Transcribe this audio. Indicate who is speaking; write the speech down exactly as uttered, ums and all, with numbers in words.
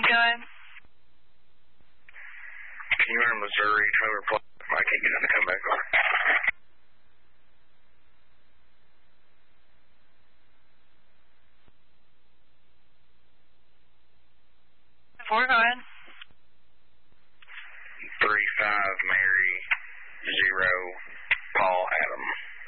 Speaker 1: going?
Speaker 2: Can you run Missouri trailer plug? I can't get him to come back on.
Speaker 1: Four going.
Speaker 2: Three five Mary zero Paul Adam.